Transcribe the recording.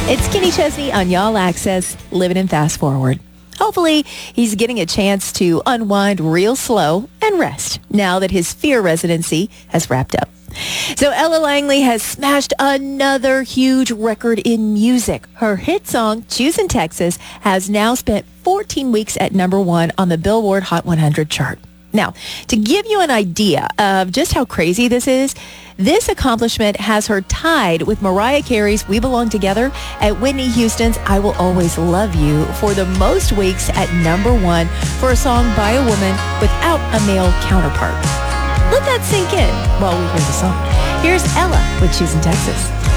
It's Kenny Chesney on Y'all Access, living in Fast Forward. Hopefully, he's getting a chance to unwind real slow and rest now that his Fear residency has wrapped up. So Ella Langley has smashed another huge record in music. Her hit song, Choosing Texas, has now spent 14 weeks at number 1 on the Billboard Hot 100 chart. Now, to give you an idea of just how crazy this is, this accomplishment has her tied with Mariah Carey's We Belong Together at Whitney Houston's I Will Always Love You for the most weeks at number 1 for a song by a woman without a male counterpart. Let that sink in while we hear the song. Here's Ella with Choosing Texas.